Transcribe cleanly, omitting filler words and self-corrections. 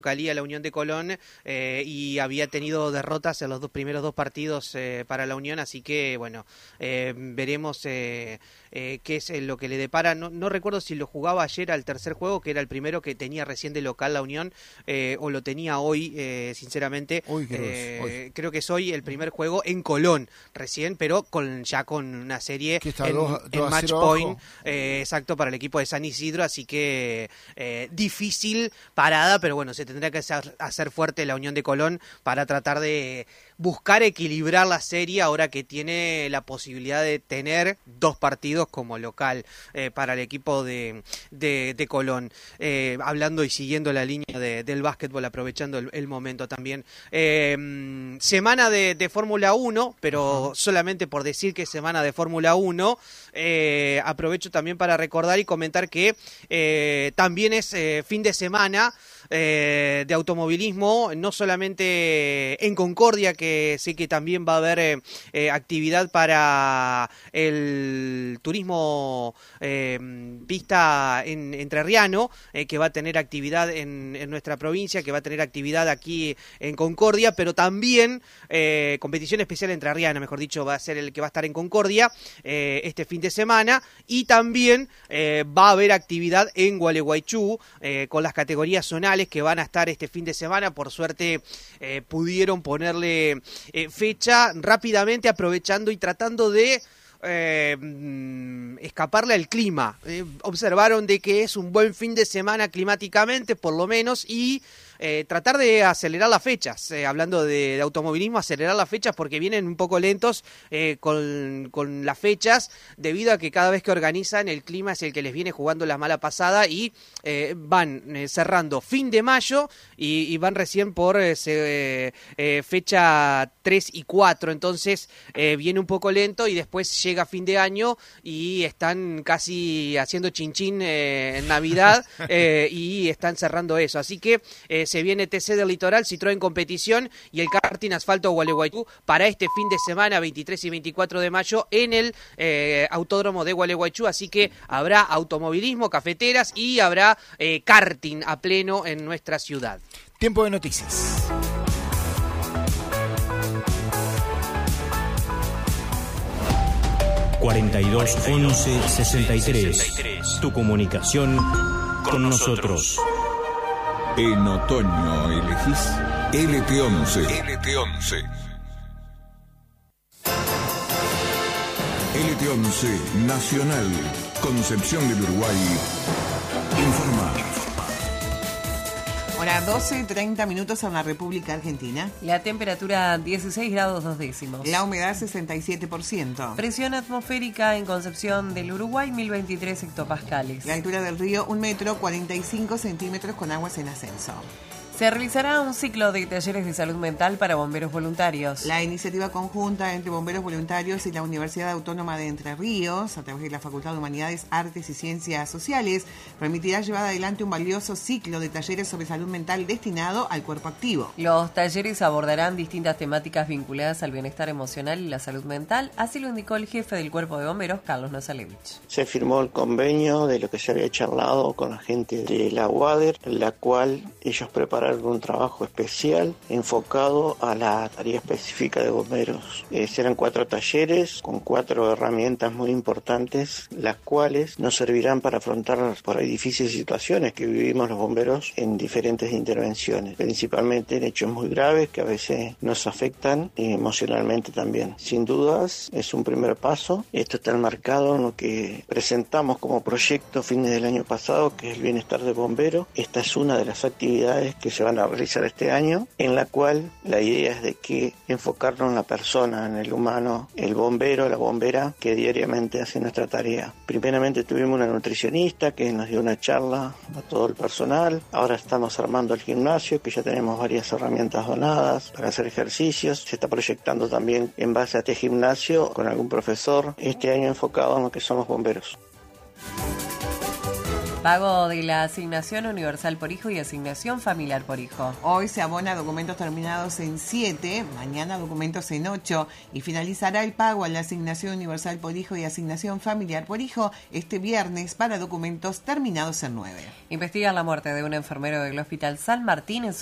localía la Unión de Colón y había tenido derrotas en los primeros dos partidos para la Unión, así que bueno, veremos qué es lo que le depara. No recuerdo si lo jugaba ayer al tercer juego, que era el primero que tenía recién de local la Unión, o lo tenía hoy, sinceramente. Hoy. Creo que es hoy el primer juego en Colón recién, pero ya con una serie en match point, exacto, para el equipo de San Isidro, así que difícil parada, pero bueno, se tendrá que hacer fuerte la Unión de Colón para tratar de buscar equilibrar la serie ahora que tiene la posibilidad de tener dos partidos como local para el equipo de Colón. Hablando y siguiendo la línea del básquetbol, aprovechando el momento también. Semana de Fórmula 1, pero solamente por decir que es semana de Fórmula 1, aprovecho también para recordar y comentar que también es fin de semana de automovilismo, no solamente en Concordia, que sé que también va a haber actividad para el turismo pista entrerriano, que va a tener actividad en nuestra provincia, que va a tener actividad aquí en Concordia, pero también competición especial entrerriana, mejor dicho, va a ser el que va a estar en Concordia este fin de semana, y también va a haber actividad en Gualeguaychú con las categorías zonales que van a estar este fin de semana. Por suerte pudieron ponerle fecha rápidamente, aprovechando y tratando de escaparle al clima. Observaron de que es un buen fin de semana climáticamente, por lo menos, y tratar de acelerar las fechas, hablando de automovilismo, acelerar las fechas porque vienen un poco lentos con las fechas, debido a que cada vez que organizan el clima es el que les viene jugando la mala pasada, y van cerrando fin de mayo y van recién por fecha 3 y 4, entonces viene un poco lento y después llega fin de año y están casi haciendo chinchín en Navidad y están cerrando eso, así que se viene TC del Litoral, Citroën Competición y el karting asfalto Gualeguaychú para este fin de semana, 23 y 24 de mayo, en el autódromo de Gualeguaychú, así que habrá automovilismo, cafeteras y habrá karting a pleno en nuestra ciudad. Tiempo de noticias. ...42-11-63... Tu comunicación con nosotros. En otoño elegís LT11. LT11. LT11 Nacional, Concepción del Uruguay. Informa. Hora 12:30 en la República Argentina. La temperatura 16 grados 2 décimos. La humedad 67%. Presión atmosférica en Concepción del Uruguay 1023 hectopascales. La altura del río 1 metro 45 centímetros con aguas en ascenso. Se realizará un ciclo de talleres de salud mental para bomberos voluntarios. La iniciativa conjunta entre bomberos voluntarios y la Universidad Autónoma de Entre Ríos, a través de la Facultad de Humanidades, Artes y Ciencias Sociales, permitirá llevar adelante un valioso ciclo de talleres sobre salud mental destinado al cuerpo activo. Los talleres abordarán distintas temáticas vinculadas al bienestar emocional y la salud mental, así lo indicó el jefe del Cuerpo de Bomberos, Carlos Nosalevich. Se firmó el convenio de lo que se había charlado con la gente de la UADER, en la cual ellos prepararon un trabajo especial enfocado a la tarea específica de bomberos. Serán 4 talleres con 4 herramientas muy importantes, las cuales nos servirán para afrontar por ahí difíciles situaciones que vivimos los bomberos en diferentes intervenciones, principalmente en hechos muy graves que a veces nos afectan emocionalmente también. Sin dudas es un primer paso. Esto está enmarcado en lo que presentamos como proyecto fines del año pasado, que es el bienestar del bombero. Esta es una de las actividades que se van a realizar este año, en la cual la idea es de que enfocarnos en la persona, en el humano, el bombero, la bombera que diariamente hace nuestra tarea. Primeramente tuvimos una nutricionista que nos dio una charla a todo el personal. Ahora estamos armando el gimnasio, que ya tenemos varias herramientas donadas para hacer ejercicios. Se está proyectando también en base a este gimnasio con algún profesor, este año enfocado en lo que somos bomberos. Pago de la asignación universal por hijo y asignación familiar por hijo. Hoy se abona documentos terminados en 7, mañana documentos en 8 y finalizará el pago a la asignación universal por hijo y asignación familiar por hijo este viernes para documentos terminados en 9. Investigan la muerte de un enfermero del Hospital San Martín en